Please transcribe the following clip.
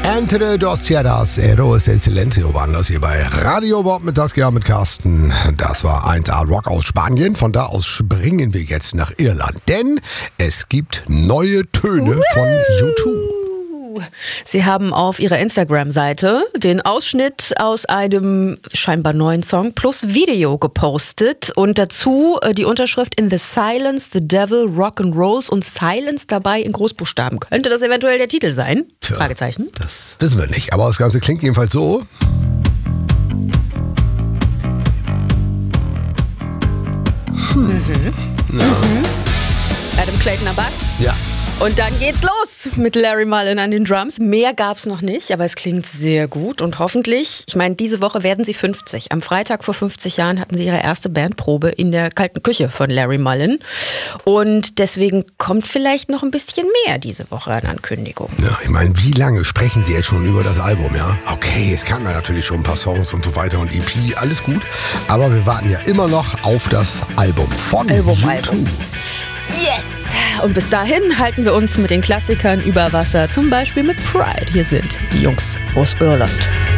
Entre dos tierras, Héroes del Silencio waren das hier bei Radio Bob mit Saskia mit Carsten. Das war 1A Rock aus Spanien. Von da aus springen wir jetzt nach Irland, denn es gibt neue Töne von U2. Sie haben auf ihrer Instagram-Seite den Ausschnitt aus einem scheinbar neuen Song plus Video gepostet und dazu die Unterschrift In the Silence, the Devil, Rock'n'Rolls und Silence dabei in Großbuchstaben. Könnte das eventuell der Titel sein? Tja, Fragezeichen. Das wissen wir nicht, aber das Ganze klingt jedenfalls so. Adam Clayton am Bass. Ja. Und dann geht's los mit Larry Mullen an den Drums. Mehr gab's noch nicht, aber es klingt sehr gut und hoffentlich, ich meine, diese Woche werden sie 50. Am Freitag vor 50 Jahren hatten sie ihre erste Bandprobe in der kalten Küche von Larry Mullen. Und deswegen kommt vielleicht noch ein bisschen mehr diese Woche an Ankündigung. Ja, ich meine, wie lange sprechen Sie jetzt schon über das Album, ja? Okay, es kamen ja natürlich schon ein paar Songs und so weiter und EP, alles gut. Aber wir warten ja immer noch auf das Album von U2. Yes! Und bis dahin halten wir uns mit den Klassikern über Wasser, zum Beispiel mit Pride. Hier sind die Jungs aus Irland.